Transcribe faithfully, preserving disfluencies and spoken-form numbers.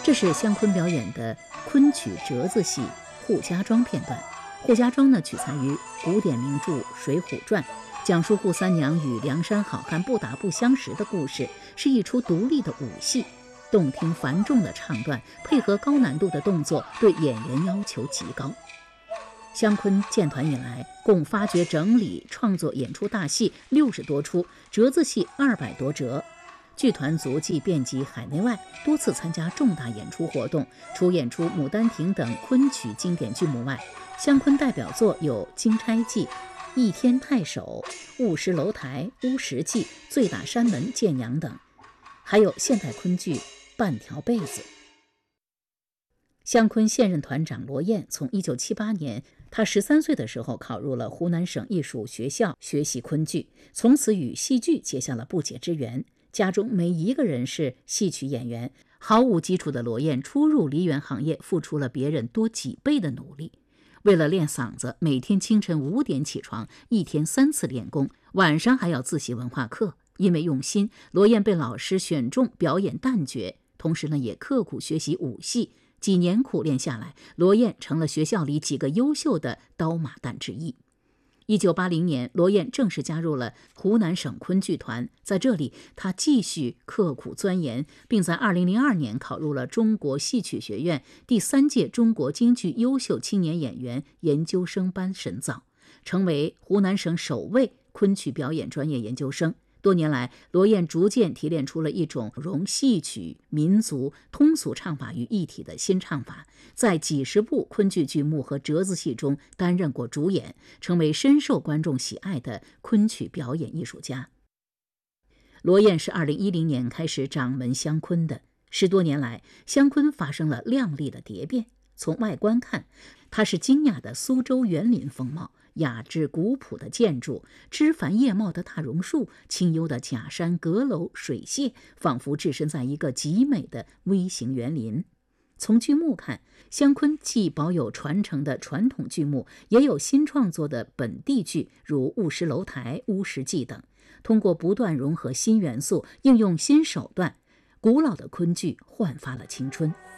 这是湘昆表演的昆曲折子戏《扈家庄》片段。扈家庄呢，取材于古典名著《水浒传》，讲述扈三娘与梁山好汉不打不相识的故事，是一出独立的武戏。动听繁重的唱段配合高难度的动作，对演员要求极高。湘昆建团以来，共发掘整理创作演出大戏六十多出，折子戏二百多折。剧团足迹遍及海内外，多次参加重大演出活动，除演出《牡丹亭》等昆曲经典剧目外，湘昆代表作有《金钗记》、《倚天太守》、《雾石楼台》、《乌石记》、《醉打山门见阳》等，还有现代昆剧《半条被子》。湘昆现任团长罗燕从一九七八年，他十三岁的时候考入了湖南省艺术学校学习昆剧，从此与戏剧结下了不解之缘。家中没一个人是戏曲演员，毫无基础的罗燕初入梨园行业，付出了别人多几倍的努力。为了练嗓子，每天清晨五点起床，一天三次练功，晚上还要自习文化课。因为用心，罗燕被老师选中表演旦角，同时呢也刻苦学习武戏。几年苦练下来，罗燕成了学校里几个优秀的刀马旦之一。一九八零年，罗燕正式加入了湖南省昆剧团，在这里他继续刻苦钻研，并在二零零二年考入了中国戏曲学院第三届中国京剧优秀青年演员研究生班深造，成为湖南省首位昆曲表演专业研究生。多年来，罗燕逐渐提炼出了一种融戏曲、民族、通俗唱法于一体的新唱法，在几十部昆剧剧目和折子戏中担任过主演，成为深受观众喜爱的昆曲表演艺术家。罗燕是二零一零年开始掌门湘昆的，十多年来，湘昆发生了亮丽的蝶变。从外观看，它是精雅的苏州园林风貌，雅致古朴的建筑，枝繁叶茂的大榕树，清幽的假山阁楼水榭，仿佛置身在一个极美的微型园林。从剧目看，湘昆既保有传承的传统剧目，也有新创作的本地剧，如《雾石楼台》《乌石记》等。通过不断融合新元素，应用新手段，古老的昆剧焕发了青春。